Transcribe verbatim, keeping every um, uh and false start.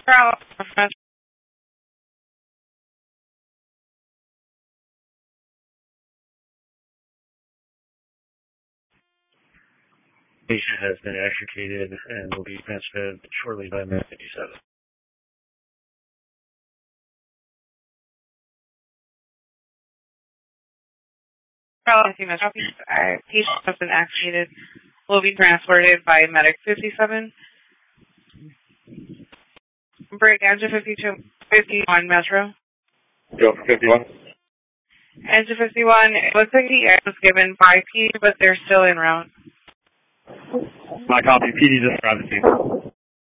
Patient has been extricated and will be transferred shortly by Med fifty-seven. Patient has been extricated. Will be transported by Medic fifty-seven. Break engine fifty-two, fifty-one Metro. Go for fifty-one. Engine fifty-one, it looks like the air was given by P, but they're still en route. My copy. P D just arrived at the scene.